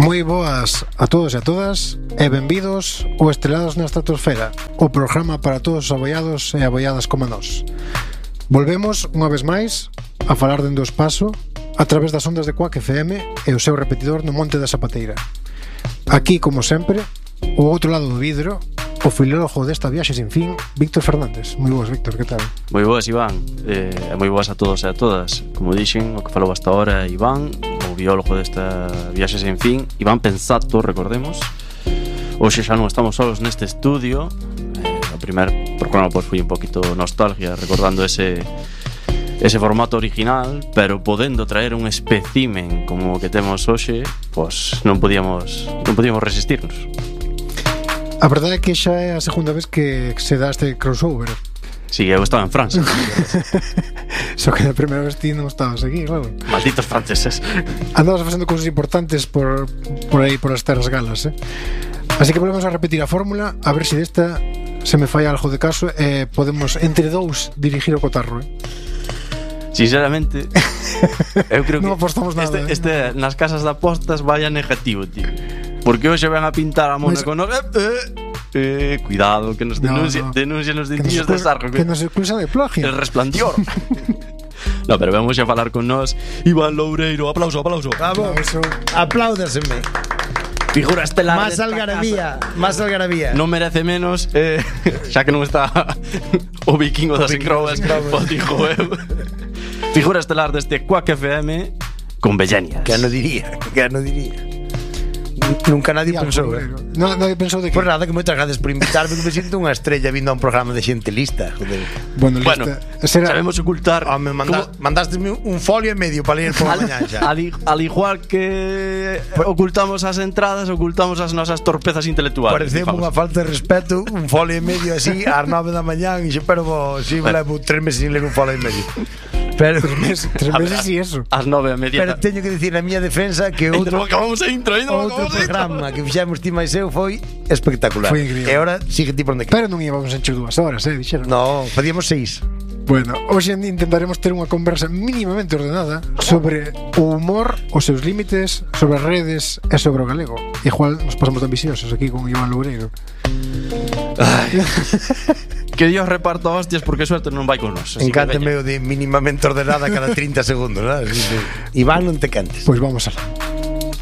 Moi boas a todos e a todas e benvidos ao Estrelados na Estratosfera, o programa para todos os aboiados e aboiadas como nós. Volvemos unha vez máis a falar dende o espazo a través das ondas de Quack FM e o seu repetidor no Monte da Zapateira. Aquí, como sempre, o outro lado do vidro, o filólogo desta viaxe sin fin, Víctor Fernández. Moi boas, Víctor, que tal? Moi boas, Iván, e moi boas a todos e a todas. Como dixen, o que falou hasta ahora Iván, o biólogo desta viaxe sin fin, Iván Pensato, recordemos. Hoxe xa non estamos solos neste estudio. O primer programa pois foi un poquito nostalgia, recordando ese formato original, pero podendo traer un espécimen como o que temos hoxe, pois non podíamos resistirnos. A verdade é que xa é a segunda vez que se dá este crossover. Si, eu estaba en Francia. Só que a primeira vez ti non estabas aquí, claro. Malditos franceses. Andamos facendo cousas importantes por aí, por as terras galas, Así que volvemos a repetir a fórmula, a ver se desta se me falla algo de caso e podemos entre dous dirigir o cotarro, Sinceramente, eu creo que non apostamos nada, este nas casas de apostas vaya negativo, tío. Porque hoxe van a pintar a mona con nos. Cuidado, que nos denuncian os niños de Sarro. Que nos excusa de plagio. El resplandor. No, pero vamos a falar con nós Iván Loureiro, aplauso. Bravo, apláudaseme. Figura estelar. Más algarabía. Non merece menos, xa que non está o vikingo das encrobas, o dijo eu. Figura estelar deste Quack FM con Bellenias. Que no diría. Nunca nadie pensou, Nadie pensou de que... Por nada, que moitas gracias por invitarme, que me sinto unha estrella vindo a un programa de xente lista, joder. Bueno, sabemos ocultar. Mandásteme un folio e medio para ler por a mañá xa. Al igual que ocultamos as entradas, ocultamos as nosas torpezas intelectuales. Pareceu unha falta de respeto, un folio e medio así ás 9 da mañá, e pero si levo 3 meses sin ler un folio e medio. Pero 3 meses e eso. Ás 9:30. Pero teño que dicir na miña defensa que outro programa que fixemos ti máis eu foi espectacular. Foi increíble. E agora sigue ti por onde que. Pero non íbamos a encher 2 horas, dixeron. No, facíamos 6. Bueno, hoxe intentaremos ter unha conversa mínimamente ordenada sobre o humor, os seus límites, sobre as redes e sobre o galego. Igual nos pasamos de ambiciosos aquí con Iván Loureiro. Que Dios reparta hostias porque suerte non vai con nós. Encánteme o de mínimamente ordenada cada 30 segundos, ¿verdad? Iván, non te cantes. Pois vamos alá.